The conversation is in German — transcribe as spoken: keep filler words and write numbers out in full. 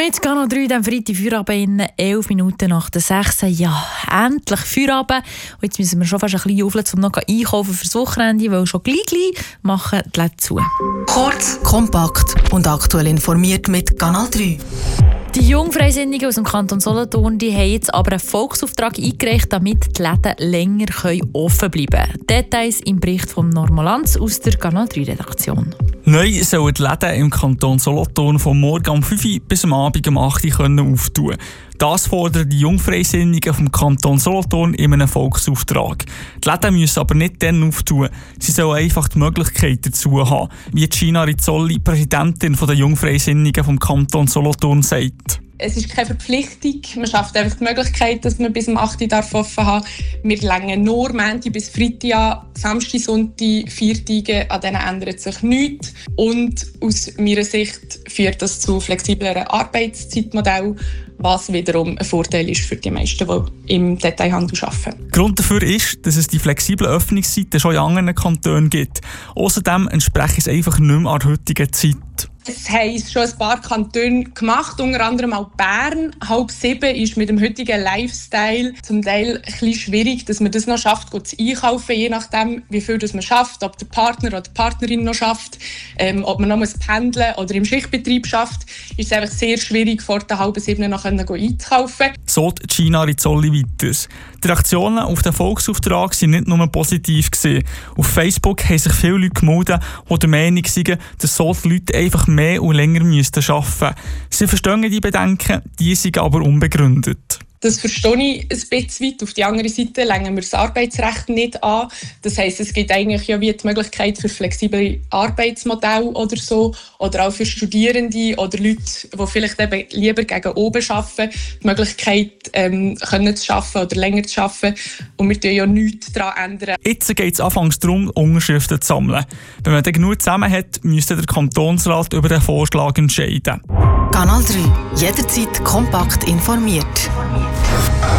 Mit Kanal drei, dem Freitag Feierabend in elf Minuten nach der sechs. Ja, endlich Feierabend. Und jetzt müssen wir schon fast ein bisschen aufladen, um noch einkaufen fürs Wochenende, weil schon gleich, gleich machen die Läden zu. Kurz, kompakt und aktuell informiert mit Kanal drei. Die Jungfreisinnigen aus dem Kanton Solothurn die haben jetzt aber einen Volksauftrag eingereicht, damit die Läden länger offen bleiben können. Details im Bericht von Normolanz aus der Kanal drei Redaktion. Neu sollen die Läden im Kanton Solothurn von morgen um fünf Uhr bis am Abend um acht Uhr auftun können. Das fordern die Jungfreisinnigen vom Kanton Solothurn in einem Volksauftrag. Die Läden müssen aber nicht dann auftun. Sie sollen einfach die Möglichkeit dazu haben, wie Gina Rizzoli, Präsidentin der Jungfreisinnigen vom Kanton Solothurn, sagt. Es ist keine Verpflichtung. Man schafft einfach die Möglichkeit, dass man bis um acht Uhr offen haben darf. Wir längen nur Montag bis Freitag an. Samstag, Sonntag, Viertage, an denen ändert sich nichts. Und aus meiner Sicht führt das zu flexibleren Arbeitszeitmodellen, was wiederum ein Vorteil ist für die meisten, die im Detailhandel arbeiten. Grund dafür ist, dass es die flexiblen Öffnungszeiten schon in anderen Kantonen gibt. Außerdem entspricht es einfach nicht mehr an der heutigen Zeit. Es haben schon ein paar Kantone gemacht, unter anderem auch Bern. Halb sieben ist mit dem heutigen Lifestyle zum Teil ein bisschen schwierig, dass man das noch schafft, gut zu einkaufen, je nachdem, wie viel das man schafft, ob der Partner oder die Partnerin noch schafft, ähm, ob man noch pendeln muss oder im Schichtbetrieb schafft, ist es einfach sehr schwierig, vor der halben sieben noch einzukaufen. So Gina Rizzoli weiter. Die Reaktionen auf den Volksauftrag waren nicht nur positiv gewesen. Auf Facebook haben sich viele Leute gemeldet, die der Meinung sind, dass so die Leute einfach mehr und länger arbeiten müssten. Sie verstehen die Bedenken, die sind aber unbegründet. Das verstehe ich ein bisschen weit. Auf die andere Seite legen wir das Arbeitsrecht nicht an. Das heisst, es gibt eigentlich ja wie die Möglichkeit für flexible Arbeitsmodelle oder so. Oder auch für Studierende oder Leute, die vielleicht eben lieber gegen oben arbeiten, die Möglichkeit ähm, können zu arbeiten oder länger zu arbeiten. Und wir tun ja nichts daran ändern. Jetzt geht es anfangs darum, Unterschriften zu sammeln. Wenn man dann genug zusammen hat, müsste der Kantonsrat über den Vorschlag entscheiden. Kanal drei. Jederzeit kompakt informiert.